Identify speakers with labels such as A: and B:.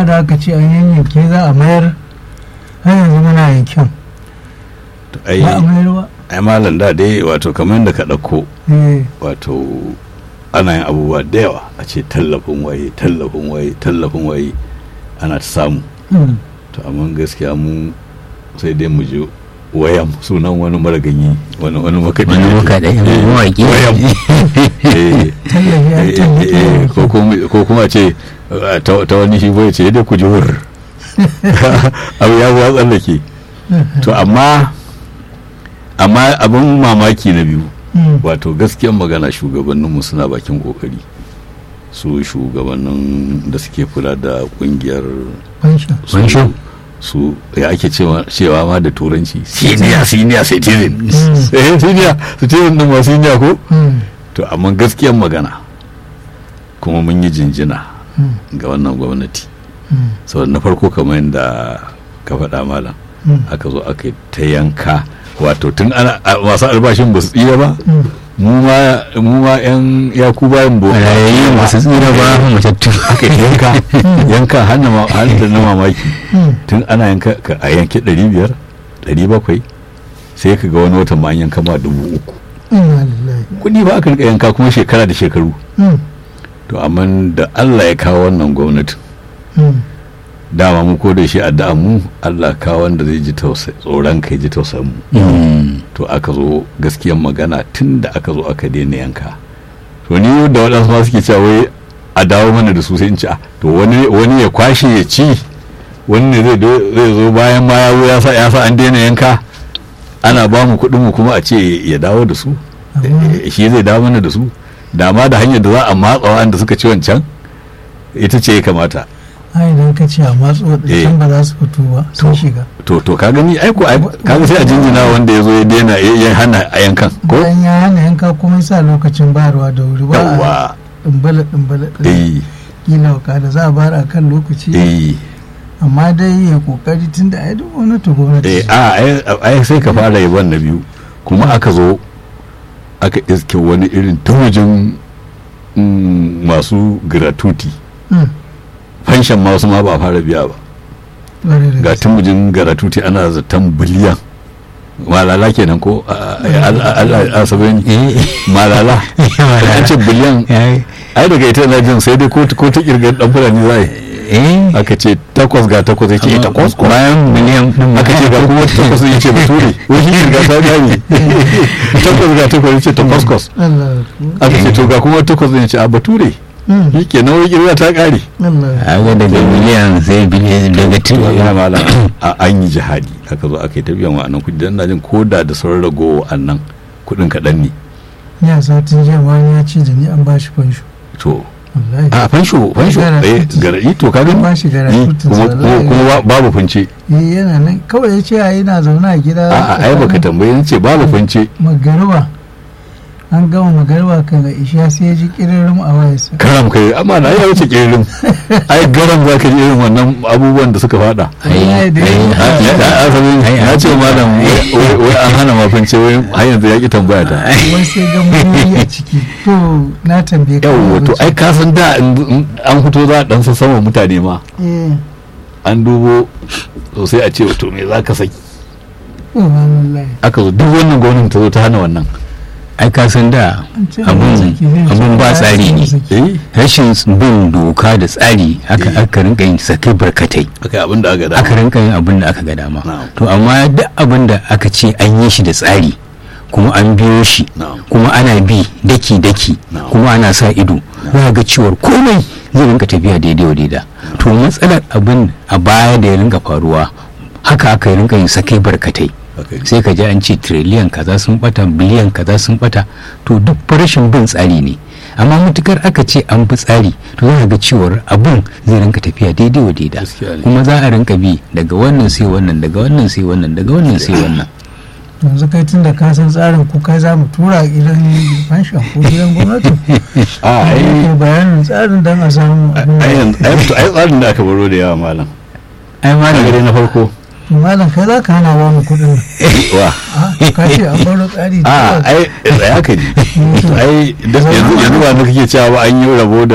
A: da aka ce an yanyanke za a mayar har yanzu muna yankin ba a mayar ba.
B: Ai malam da dai wato kamar yadda ka ɗauko wato ana yin abubuwa da yawa a ce tallafin waye ana ta samu. To amma gaskiya mu sai dai mu je wayam sunan wani maraganyi wani makaɗi
C: mawaƙi
B: wayam ko kuma ce ta wani shi bai ce dai ku ji wur abu ya buwa tsallake. To amma abin mamaki na biyu wato gaskiyar magana shugabanninmu suna bakin kokari, su shugabannin da suke kula da kungiyar su ya ake cewa ma da turanci senior citizen senior din ma senior ko. To amma gaskiyar magana kuma mun yi jinjina ga wannan gwamnati saboda na farko kamar yadda ka faɗa malam aka zo aka ta yanka wato tun ana masu albashin ba su tsira ba mu ma yan yaku bayan
C: bokayayi masu tsira ba matattu
B: aka yanka hannu da na mamaki tun ana yanka a yanke 500 700 sai ka ga wani watan ma an yanka ma 3,000 kudi ba aka rika yanka kuma shekara da shekaru. To amma da Allah ya kawo wannan gwamnatin dama mu ko da shi addu'a mu Allah kawo wanda zai ji tsoron kai ji tausayin mu. To aka zo gaskiyar magana tun da aka zo aka daina yanka. To ni da waɗansu ma suke cewa wai a dawo mana da su sai in ci to wani ya kwashe ya ci wani ne zai zo bayan ma ya sa an daina yanka ana ba mu kuɗin mu kuma a ce ya dawo da su shi zai dawo mana da su dama da hanyar da za a matsa wanda suka ci wancan ita ce ya kamata.
A: ai idan ka ce a matso da ba za su fito ba sun shiga
B: to ka gani kaga sai a jinjina wanda ya zo ya daina ya hana a yankan ko
A: bayan ya hana yanka kuma sa lokacin bayarwa da wuri ba a dimbala kila ka da za a bayar a kan lokaci amma dai ya kokari tun da ai duk gwamnati
B: ai sai ka fara yaban na biyu kuma aka zo aka iske wani irin tumujin masu gratuity fanshan ma wasu ma ba a fara biya ba ga tumujin gratuity ana zaton biliyan malala kenan ko asabe ne malala an ce biliyan ai daga ita na jin sai dai ko ta kirgar dan fulani zai aka ce 8 ga 8 ya ce 8 bayan miliyan aka ce ga kuma 8 ya ce bature wani kirga ta gani 8 ga 8 ya ce 8 aka ce to ga kuma 8 ya ce a bature yake na wani kirga ta kare
C: a ga daga miliyan sai biliyan daga
B: ya mala an yi jihadi aka zo aka yi tafiyan wa'annan kudi dan najin koda da sauran ragowa wa'annan kudin kaɗan ne
A: ya satin jama'a ya ce da ni an ba shi fansho
B: to a fansho garaɗi to ka gani
A: ba shi garaɗi
B: kuma babu funce
A: yana nan kawai ya ce yana zaune a gida
B: ai baka tambaye ce babu funce
A: magariba an gama magariba kan ga isha sai ya ji kiririn a wayarsa
B: karam kai amma na ya wuce kiririn ai garam za ka ji irin wannan abubuwan da suka fada na ce malam wai an hana mafince wai har yanzu ya ki tambaya ta
A: wai sai ga muni a ciki to na tambaye ka
B: yawa to ai ka san da an fito za a dan sama mutane ma an dubo sosai a ce to me za ka saki aka zo duk wannan gwamnatin ta zo ta hana wannan
C: ai ka san da abun ba tsari ne rashin bin doka da tsari aka rinka yin sakai barkatai aka rinka yin abin da aka ga dama to amma duk abin da aka ce an yi shi da tsari kuma an biyo shi kuma ana bi daki kuma ana sa ido za ga cewar komai zai rinka tafiya daidai wa daida to matsalar abin a baya da ya rinka faruwa haka aka rinka yin sakai barkatai sai ka ji an ce triliyan kaza sun bata biliyan kaza sun bata to duk rashin bin tsari ne amma matukar aka ce an bi tsari to za ga cewar abun zai rinka tafiya daidai wa daida kuma za a rinka bi daga wannan sai wannan daga wannan sai wannan daga wannan sai wannan
A: yanzu kai tun da ka san tsarin ku kai za mu tura gidan fanshan ko gidan gwamnati ai bayanin tsarin dan a samu
B: ai tsarin da aka baro da yawa malam na farko
A: malam kai za ka hana ba mu kudin
B: wa
A: ka ce an baro tsari
B: ai tsaya ka ji ai yanzu ba kake cewa ba an yi rabo da